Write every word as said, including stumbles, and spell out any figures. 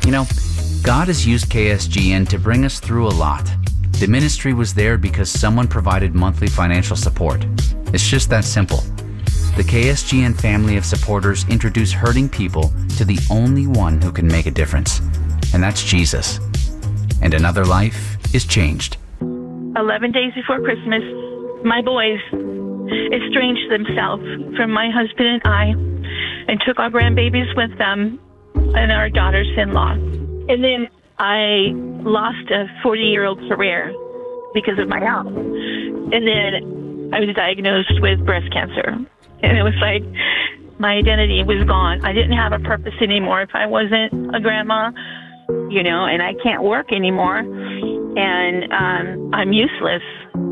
You know, God has used K S G N to bring us through a lot. The ministry was there because someone provided monthly financial support. It's just that simple. The K S G N family of supporters introduce hurting people to the only one who can make a difference, and that's Jesus. And another life is changed. Eleven days before Christmas, my boys estranged themselves from my husband and I and took our grandbabies with them and our daughters-in-law. And then I lost a forty-year-old career because of my health. And then I was diagnosed with breast cancer. And it was like my identity was gone. I didn't have a purpose anymore if I wasn't a grandma, you know, and I can't work anymore. And um, I'm useless.